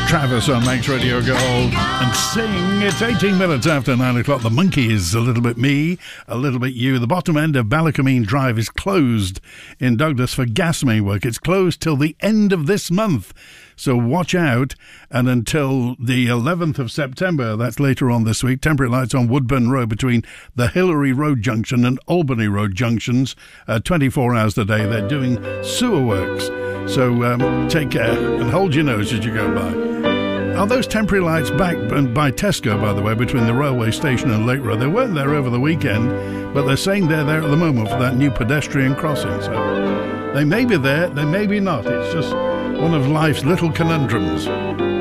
Travis on Manx Radio Gold and Sing. It's 18 minutes after 9 o'clock. The Monkees, A Little Bit Me, A Little Bit You. The bottom end of Ballacomene Drive is closed in Douglas for gas main work. It's closed till the end of this month, so watch out. And until the 11th of September, that's later on this week, temporary lights on Woodburn Road between the Hillary Road Junction and Albany Road Junctions, 24 hours a day. They're doing sewer works. So take care and hold your nose as you go by. Are those temporary lights back by Tesco, by the way, between the railway station and Lake Road? They weren't there over the weekend, but they're saying they're there at the moment for that new pedestrian crossing. So they may be there, they may be not. It's just one of life's little conundrums.